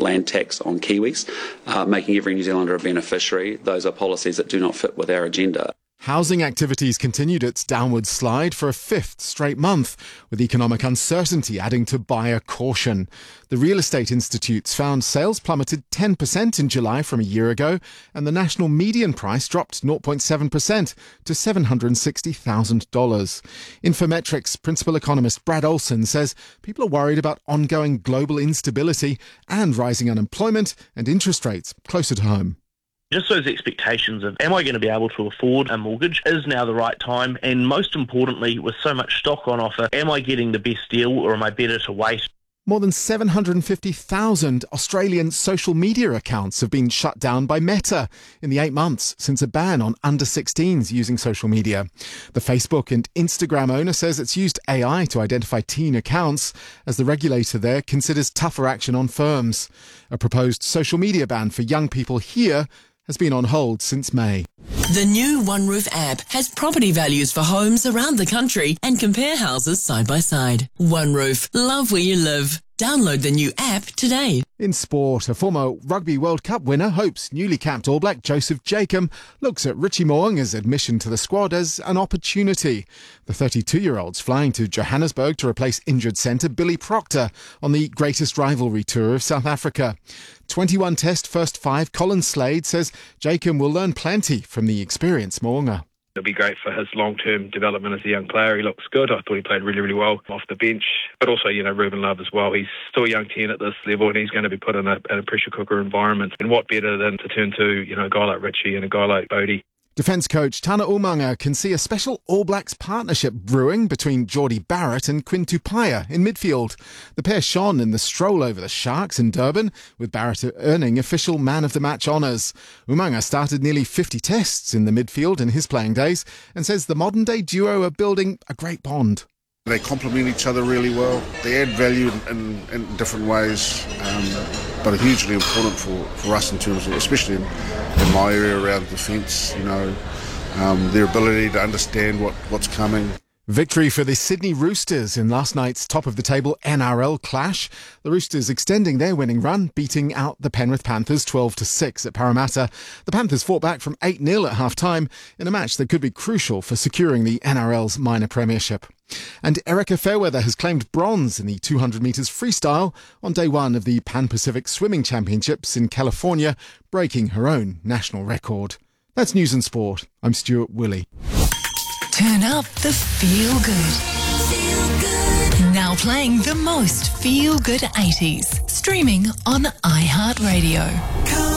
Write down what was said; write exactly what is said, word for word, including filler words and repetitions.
land tax on Kiwis, uh, making every New Zealander a beneficiary. Those are policies that do not fit with our agenda. Housing activities continued its downward slide for a fifth straight month, with economic uncertainty adding to buyer caution. The Real Estate Institutes found sales plummeted ten percent in July from a year ago, and the national median price dropped zero point seven percent to seven hundred sixty thousand dollars. Infometrics principal economist Brad Olson says people are worried about ongoing global instability and rising unemployment and interest rates closer to home. Just those expectations of, am I going to be able to afford a mortgage? Is now the right time? And most importantly, with so much stock on offer, am I getting the best deal or am I better to wait? More than seven hundred fifty thousand Australian social media accounts have been shut down by Meta in the eight months since a ban on under sixteens using social media. The Facebook and Instagram owner says it's used A I to identify teen accounts as the regulator there considers tougher action on firms. A proposed social media ban for young people here has been on hold since May. The new OneRoof app has property values for homes around the country and compare houses side by side. OneRoof, love where you live. Download the new app today. In sport, a former Rugby World Cup winner hopes newly capped All Black Joseph Jacob looks at Richie Mo'unga's admission to the squad as an opportunity. The thirty-two-year-old's flying to Johannesburg to replace injured centre Billy Proctor on the greatest rivalry tour of South Africa. twenty-one test first five Colin Slade says Jacob will learn plenty from the experienced Mo'unga. It'll be great for his long-term development as a young player. He looks good. I thought he played really, really well off the bench. But also, you know, Ruben Love as well. He's still a young ten at this level and he's going to be put in a, in a pressure cooker environment. And what better than to turn to, you know, a guy like Richie and a guy like Bodie. Defence coach Tana Umaga can see a special All Blacks partnership brewing between Geordie Barrett and Quinn Tupaia in midfield. The pair shone in the stroll over the Sharks in Durban, with Barrett earning official man of the match honours. Umaga started nearly fifty tests in the midfield in his playing days and says the modern day duo are building a great bond. They complement each other really well. They add value in, in, in different ways, um, but are hugely important for, for us in terms of, especially in, in my area around defence, you know, um, their ability to understand what, what's coming. Victory for the Sydney Roosters in last night's top-of-the-table N R L clash. The Roosters extending their winning run, beating out the Penrith Panthers twelve to six at Parramatta. The Panthers fought back from eight nil at half-time in a match that could be crucial for securing the N R L's minor premiership. And Erica Fairweather has claimed bronze in the two hundred metres freestyle on day one of the Pan-Pacific Swimming Championships in California, breaking her own national record. That's News and Sport. I'm Stuart Willey. Turn up the feel good. Feel good. Now playing the most feel good eighties. Streaming on iHeartRadio.